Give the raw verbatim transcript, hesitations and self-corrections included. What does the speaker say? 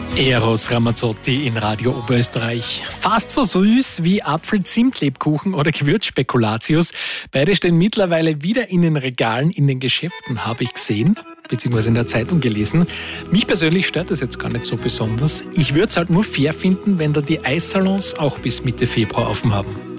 Eros Ramazzotti in Radio Oberösterreich. Fast so süß wie Apfel-Zimt-Lebkuchen oder Gewürzspekulatius. Beide stehen mittlerweile wieder in den Regalen in den Geschäften, habe ich gesehen, beziehungsweise in der Zeitung gelesen. Mich persönlich stört das jetzt gar nicht so besonders. Ich würde es halt nur fair finden, wenn da die Eissalons auch bis Mitte Februar offen haben.